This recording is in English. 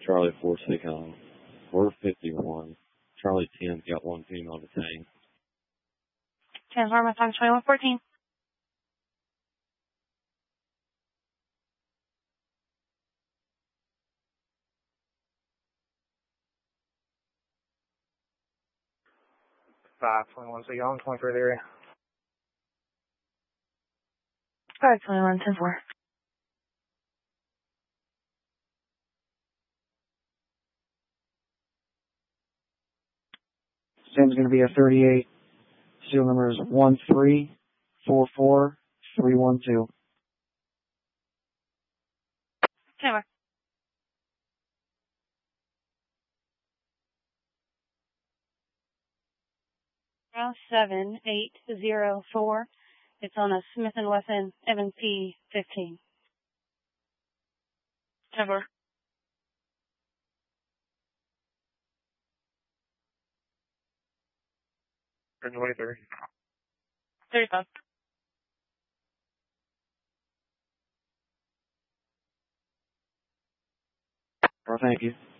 Charlie 4 Seacom. We're 51. Charlie 10's got one female detained. 10 Harmon, time 2114. Five 21, so you're on 23 area. 521, 10-4. Sam's going to be a 38. Seal number is 1344312. Camera. 7804. It's on a Smith & Wesson M&P 15. Camera. 23. 35. Well, thank you.